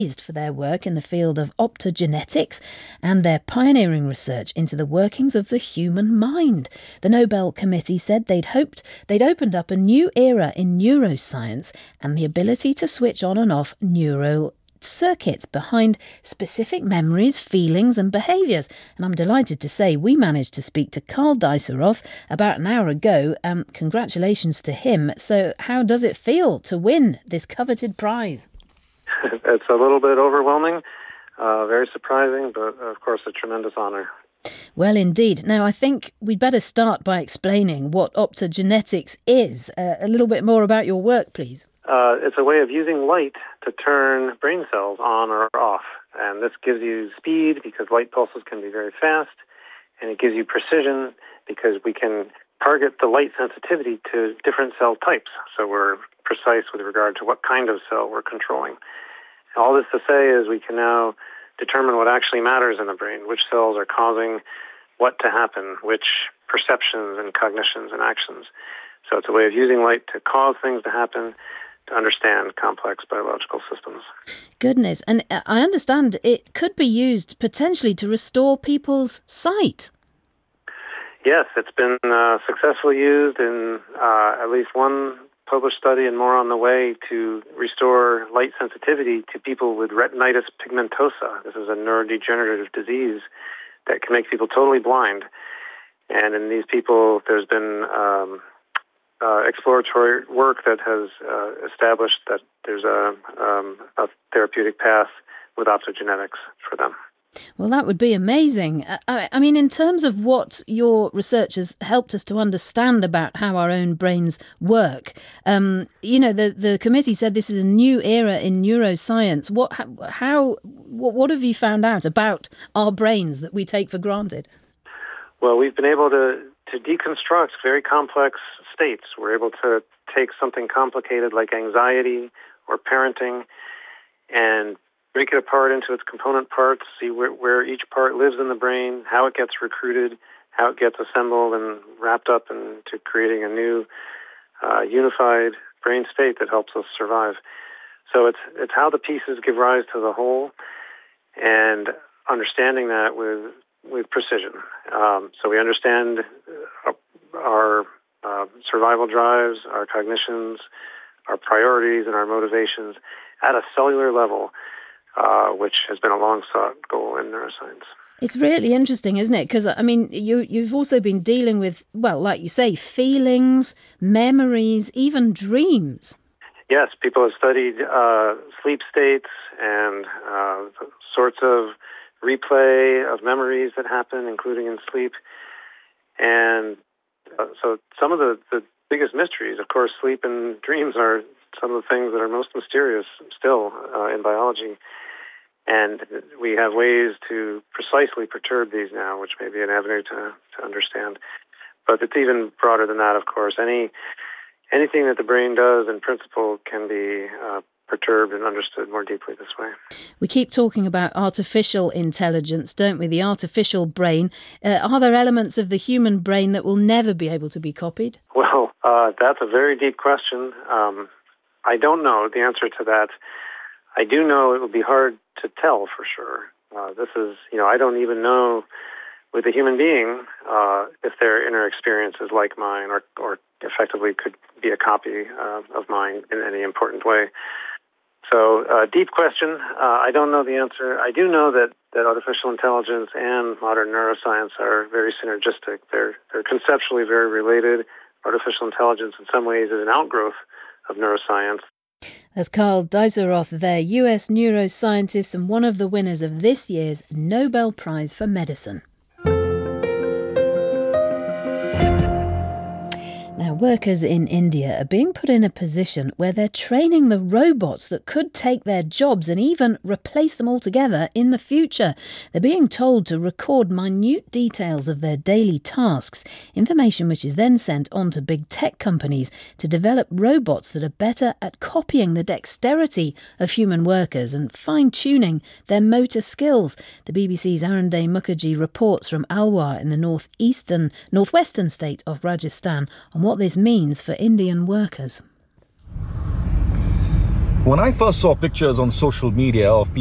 for their work in the field of optogenetics and their pioneering research into the workings of the human mind. The Nobel Committee said they'd opened up a new era in neuroscience and the ability to switch on and off neural circuits behind specific memories, feelings and behaviours. And I'm delighted to say we managed to speak to Karl Deisseroth about an hour ago. Congratulations to him. So how does it feel to win this coveted prize? It's a little bit overwhelming, very surprising, but of course a tremendous honour. Well, indeed. Now, I think we'd better start by explaining what optogenetics is. A little bit more about your work, please. It's a way of using light to turn brain cells on or off. And this gives you speed because light pulses can be very fast. And it gives you precision because we can target the light sensitivity to different cell types. So we're precise with regard to what kind of cell we're controlling. All this to say is we can now determine what actually matters in the brain, which cells are causing what to happen, which perceptions and cognitions and actions. So it's a way of using light to cause things to happen, to understand complex biological systems. Goodness. And I understand it could be used potentially to restore people's sight. Yes, it's been successfully used in at least one published study and more on the way to restore light sensitivity to people with retinitis pigmentosa. This is a neurodegenerative disease that can make people totally blind. And in these people, there's been exploratory work that has established that there's a therapeutic path with optogenetics for them. Well, that would be amazing. I mean, in terms of what your research has helped us to understand about how our own brains work, the committee said this is a new era in neuroscience. What have you found out about our brains that we take for granted? Well, we've been able to deconstruct very complex states. We're able to take something complicated like anxiety or parenting and break it apart into its component parts, see where each part lives in the brain, how it gets recruited, how it gets assembled and wrapped up into creating a new unified brain state that helps us survive. So it's how the pieces give rise to the whole and understanding that with precision. So we understand our survival drives, our cognitions, our priorities and our motivations at a cellular level, which has been a long-sought goal in neuroscience. It's really interesting, isn't it? Because, I mean, you've also been dealing with, well, like you say, feelings, memories, even dreams. Yes, people have studied sleep states and sorts of replay of memories that happen, including in sleep. And so some of the biggest mysteries, of course, sleep and dreams are some of the things that are most mysterious still in biology. And we have ways to precisely perturb these now, which may be an avenue to understand. But it's even broader than that, of course. Anything that the brain does, in principle, can be perturbed and understood more deeply this way. We keep talking about artificial intelligence, don't we? The artificial brain. Are there elements of the human brain that will never be able to be copied? Well, that's a very deep question. I don't know the answer to that. I do know it will be hard to tell for sure. This is, I don't even know with a human being if their inner experience is like mine or effectively could be a copy of mine in any important way. So, deep question. I don't know the answer. I do know that artificial intelligence and modern neuroscience are very synergistic. They're conceptually very related. Artificial intelligence in some ways is an outgrowth of neuroscience. That's Karl Deisseroth there, US neuroscientist and one of the winners of this year's Nobel Prize for Medicine. Now, workers in India are being put in a position where they're training the robots that could take their jobs and even replace them altogether in the future. They're being told to record minute details of their daily tasks, information which is then sent on to big tech companies to develop robots that are better at copying the dexterity of human workers and fine-tuning their motor skills. The BBC's Arunday Mukherjee reports from Alwar in the northwestern state of Rajasthan on what this means for Indian workers. When I first saw pictures on social media of